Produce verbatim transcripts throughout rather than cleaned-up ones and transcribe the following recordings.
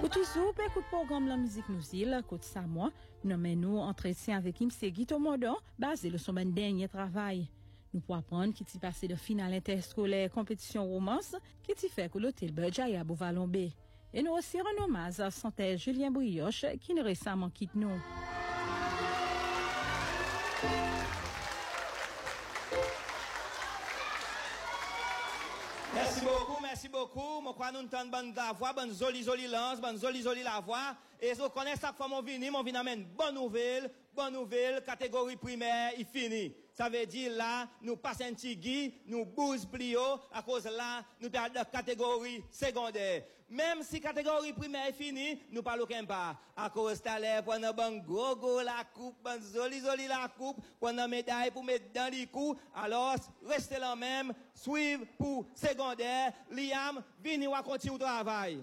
toujours écoute programme la musique nous île côté ça moi nommé nous entretien avec M. Guito Modon basé sur son dernier travail. Nous pour apprendre qui t'y passé de finale interscolaire compétition romance qui t'y fait que l'hôtel Budget à Beauvalombe. Et nous aussi rendons hommage à Santé Julien Brioche qui nous récemment quitte nous. Merci beaucoup, merci beaucoup. Moi, crois nous entendre bonne la voix, bonne jolie, jolie lance, bonne jolie, jolie la voix. Et je connais chaque fois mon vini, mon vini amène bonne nouvelle, bonne nouvelle, catégorie primaire, il finit. Ça veut dire là, nous passons un petit guide, nous bouse plio, à cause là, nous perdons la catégorie secondaire. Même si catégorie primaire est finie, nous parlons qu'un pas. À cause d'aller pour une bonne gros gros la coupe, bonne jolie jolie la coupe, pour une médaille pour mettre dans les coups. Alors, restez là même, suivre pour secondaire. Liam, venez ou continuer le travail.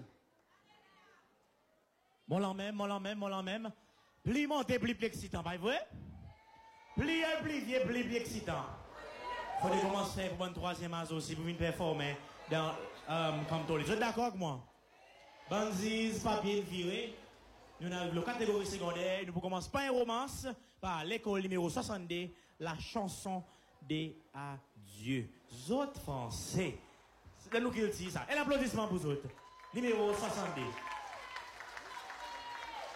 Mon l'en même, mon l'en même, mon l'en même. Pli monté, pli excitant, pas vrai? Pli pli vieux, pli pli excitant. Faut commencer pour une troisième azo aussi pour venir performer dans euh, comme toi. Vous êtes d'accord avec moi? Banzis, papier viré. Nous avons la catégorie secondaire. Nous commençons par une romance par l'école numéro soixante-deux, la chanson des adieux. Autres français. C'est nous qui le disons ça. Un applaudissement pour vous autres. Numéro soixante-deux.